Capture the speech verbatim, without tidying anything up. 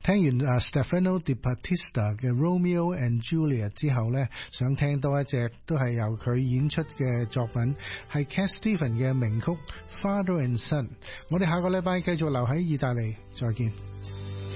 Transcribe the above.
聽完啊 Stefano Di Battista 嘅 Romeo and Juliet 之後呢，想聽多一隻都係由佢演出嘅作品，係 Cat Stevens 嘅名曲 Father and Son。我哋下個禮拜繼續留喺意大利，再見。